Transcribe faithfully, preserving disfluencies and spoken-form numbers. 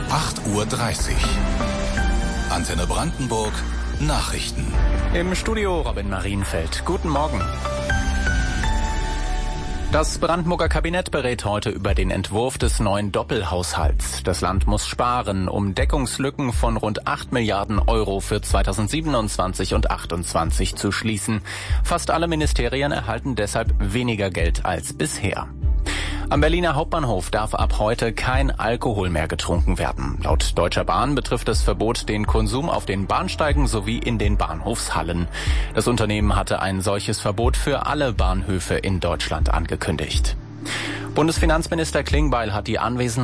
acht Uhr dreißig. Antenne Brandenburg Nachrichten. Im Studio Robin Marienfeld. Guten Morgen. Das Brandenburger Kabinett berät heute über den Entwurf des neuen Doppelhaushalts. Das Land muss sparen, um Deckungslücken von rund acht Milliarden Euro für zweitausendsiebenundzwanzig und achtundzwanzig zu schließen. Fast alle Ministerien erhalten deshalb weniger Geld als bisher. Am Berliner Hauptbahnhof darf ab heute kein Alkohol mehr getrunken werden. Laut Deutscher Bahn betrifft das Verbot den Konsum auf den Bahnsteigen sowie in den Bahnhofshallen. Das Unternehmen hatte ein solches Verbot für alle Bahnhöfe in Deutschland angekündigt. Bundesfinanzminister Klingbeil hat die Anwesenheit